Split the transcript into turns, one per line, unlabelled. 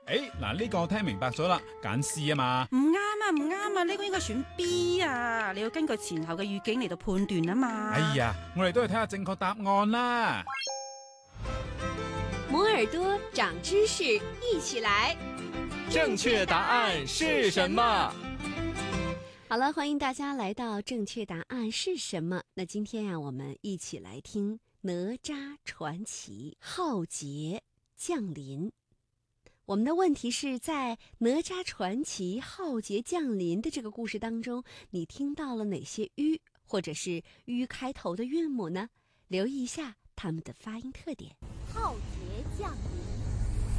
嗱呢個我聽明白咗啦，揀 C 啊嘛。
唔啱啊，唔啱啊，呢個應該選 B 啊，你要根據前後嘅語境嚟到判斷啊嘛。
哎呀，我哋都係睇下正確答案啦。
摩耳朵長知識，一起來。
正確答案是什麼？
好了，歡迎大家來到正確答案是什麼？那今天啊，我們一起來聽哪吒傳奇浩劫降臨。我們的問題是在哪吒傳奇浩劫降臨的這個故事當中，你聽到了哪些吁或者是吁開頭的韻母呢？留意一下它們的發音特點。
浩劫降臨。